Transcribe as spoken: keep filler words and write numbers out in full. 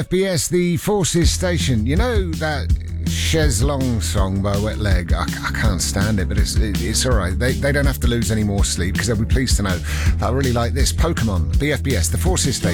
F B S, the Forces Station. You know that Chaise Longue song by Wet Leg? I, I can't stand it, but it's it, it's all right. They, they don't have to lose any more sleep because they'll be pleased to know that I really like this. Pokemon, B F B S, the Forces Station.